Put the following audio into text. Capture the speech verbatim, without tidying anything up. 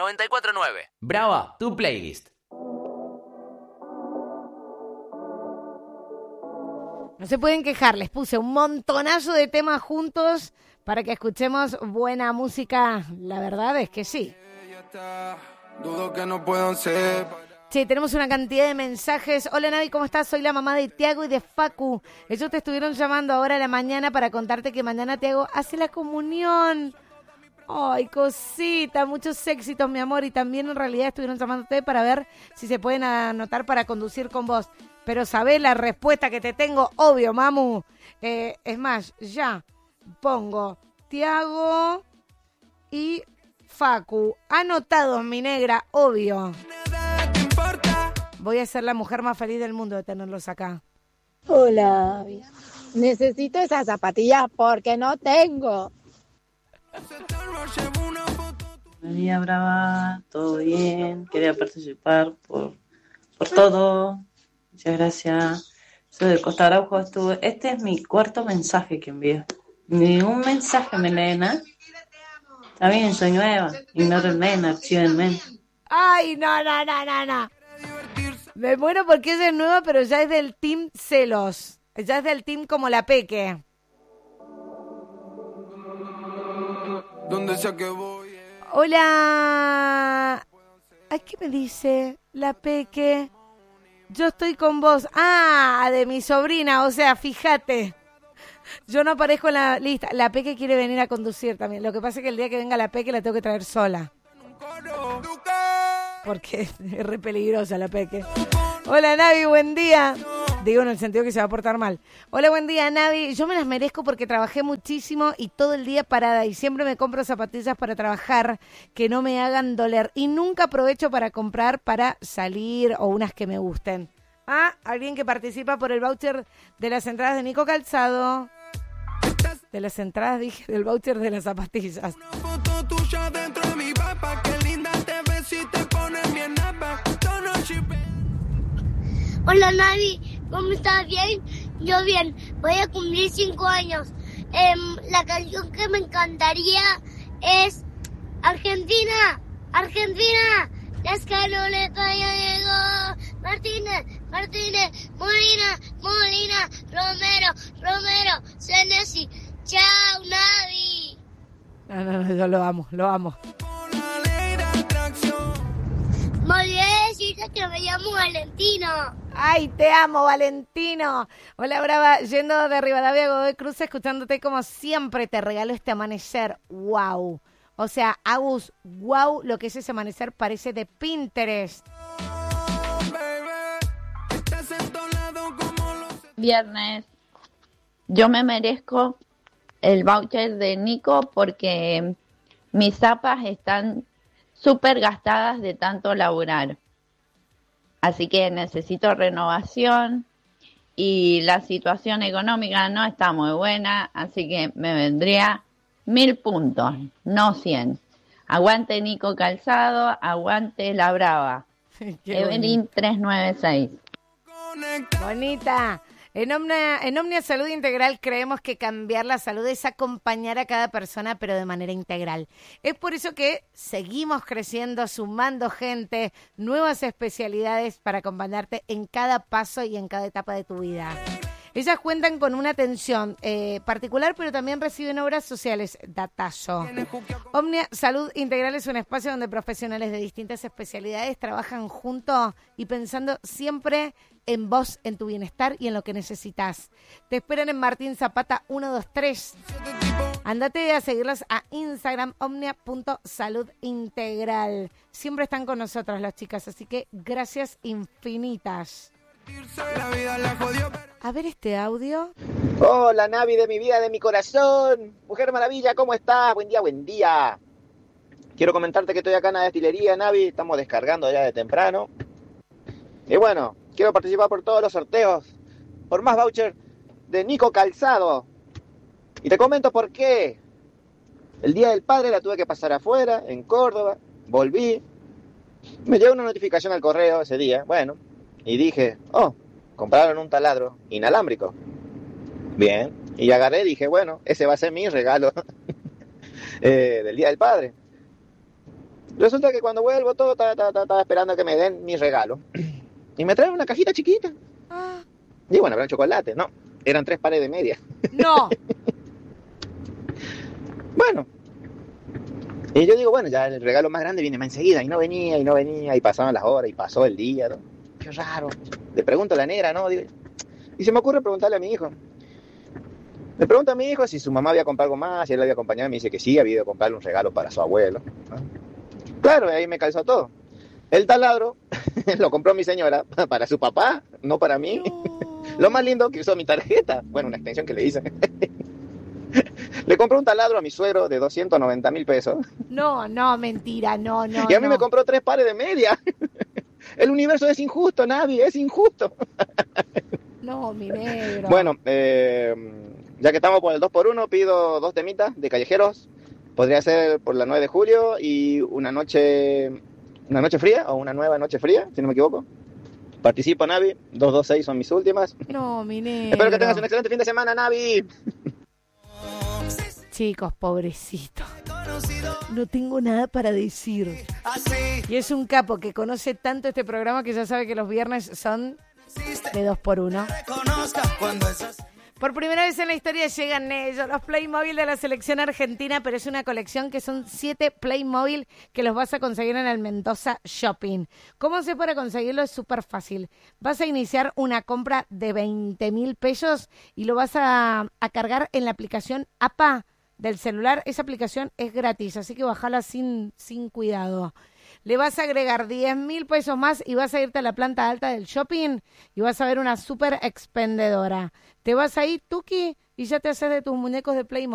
noventa y cuatro nueve. Brava, tu playlist. No se pueden quejar, les puse un montonazo de temas juntos para que escuchemos buena música. La verdad es que sí. Dudo que no puedo ser. Che, tenemos una cantidad de mensajes. Hola Navi, ¿cómo estás? Soy la mamá de Tiago y de Facu. Ellos te estuvieron llamando ahora a la mañana para contarte que mañana Tiago hace la comunión. Ay, cosita, muchos éxitos, mi amor. Y también en realidad estuvieron llamándote para ver si se pueden anotar para conducir con vos. Pero sabés la respuesta que te tengo, obvio, mamu. Eh, es más, ya pongo Tiago y Facu. Anotados, mi negra, obvio. Voy a ser la mujer más feliz del mundo de tenerlos acá. Hola, necesito esas zapatillas porque no tengo. María Brava, todo bien, quería participar por, por todo. Muchas gracias. Soy de Costa Araujo, estuve. Este es mi cuarto mensaje que envío. Ni un mensaje me leen, ¿eh? Está bien, soy nueva. Ignórenme, archívenme. Ay, no, no, no, no, no. Me muero porque ella es nueva, pero ya es del team celos. Ya es del team como la Peque. Donde sea que voy. Hola. Ay, ¿qué me dice la Peque? Yo estoy con vos. Ah, de mi sobrina, o sea, fíjate. Yo no aparezco en la lista. La Peque quiere venir a conducir también. Lo que pasa es que el día que venga la Peque la tengo que traer sola. Porque es re peligrosa la Peque. Hola Navi, buen día. Digo en el sentido que se va a portar mal. Hola, buen día Navi. Yo me las merezco porque trabajé muchísimo y todo el día parada. Y siempre me compro zapatillas para trabajar que no me hagan doler. Y nunca aprovecho para comprar para salir o unas que me gusten. Ah, alguien que participa por el voucher de las entradas de Nico Calzado. De las entradas, dije, del voucher de las zapatillas. Hola Navi, ¿cómo estás? ¿Bien? Yo bien, voy a cumplir cinco años. Eh, la canción que me encantaría es Argentina, Argentina, la escaloneta ya llegó. Martínez, Martínez, Molina, Molina, Romero, Romero, Senesi. Chao Navi. No, no, no, yo lo amo, lo amo. Me olvidé de decirte que me llamo Valentino. ¡Ay, te amo, Valentino! Hola, Brava, yendo de Rivadavia a Godoy Cruz, escuchándote como siempre, te regalo este amanecer. ¡Wow! O sea, Agus, wow, lo que es ese amanecer parece de Pinterest. Viernes, yo me merezco el voucher de Nico porque mis zapas están súper gastadas de tanto laburar. Así que necesito renovación y la situación económica no está muy buena, así que me vendría mil puntos, no cien. Aguante Nico Calzado, aguante La Brava. Evelyn tres nueve seis. Bonita. En Omnia, en Omnia Salud Integral creemos que cambiar la salud es acompañar a cada persona, pero de manera integral. Es por eso que seguimos creciendo, sumando gente, nuevas especialidades para acompañarte en cada paso y en cada etapa de tu vida. Ellas cuentan con una atención eh, particular, pero también reciben obras sociales. Datazo. Omnia Salud Integral es un espacio donde profesionales de distintas especialidades trabajan juntos y pensando siempre en vos, en tu bienestar y en lo que necesitas. Te esperan en Martín Zapata ciento veintitrés. Andate a seguirlas a Instagram, omnia punto salud integral. Siempre están con nosotras las chicas, así que gracias infinitas. A ver este audio. Hola Navi de mi vida, de mi corazón. Mujer Maravilla, ¿cómo estás? Buen día, buen día. Quiero comentarte que estoy acá en la destilería, Navi. Estamos descargando ya de temprano. Y bueno, quiero participar por todos los sorteos. Por más voucher de Nico Calzado. Y te comento por qué. El día del padre la tuve que pasar afuera, en Córdoba. Volví. Me llegó una notificación al correo ese día. Bueno. Y dije, oh, compraron un taladro inalámbrico. Bien. Y agarré y dije, bueno, ese va a ser mi regalo eh, del Día del Padre. Resulta que cuando vuelvo todo, estaba esperando que me den mi regalo. Y me traen una cajita chiquita. Ah. Y bueno, era un chocolate, no. Eran tres pares de medias. No. Bueno. Y yo digo, bueno, ya el regalo más grande viene más enseguida. Y no venía, y no venía, y pasaban las horas, y pasó el día, ¿no? Qué raro. Le pregunto a la negra, ¿no? Digo, y se me ocurre preguntarle a mi hijo. Le pregunto a mi hijo si su mamá había comprado algo más, si él la había acompañado, y me dice que sí, había ido a comprarle un regalo para su abuelo, ¿no? Claro, ahí me calzó todo. El taladro lo compró mi señora para su papá, no para mí. No. Lo más lindo que usó mi tarjeta, bueno, una extensión que le hice. Le compró un taladro a mi suegro de doscientos noventa mil pesos. No, no, mentira, no, no. Y a mí no. me compró tres pares de media. El universo es injusto, Navi, es injusto. No, mi negro. Bueno, eh, ya que estamos por el dos por uno, pido dos temitas de callejeros. Podría ser por la nueve de julio y una noche, una noche fría o una nueva noche fría, si no me equivoco. Participo, Navi. dos dos seis son mis últimas. No, mi negro. Espero que tengas un excelente fin de semana, Navi. Chicos, pobrecito. No tengo nada para decir. Y es un capo que conoce tanto este programa que ya sabe que los viernes son de dos por uno. Por primera vez en la historia llegan ellos, los Playmobil de la selección argentina, pero es una colección que son siete Playmobil que los vas a conseguir en el Mendoza Shopping. ¿Cómo haces para conseguirlo? Es súper fácil. Vas a iniciar una compra de veinte mil pesos y lo vas a, a cargar en la aplicación A P A del celular. Esa aplicación es gratis, así que bajala sin, sin cuidado. Le vas a agregar diez mil pesos más y vas a irte a la planta alta del shopping y vas a ver una súper expendedora. Te vas ahí, Tuki, y ya te haces de tus muñecos de Playmobil.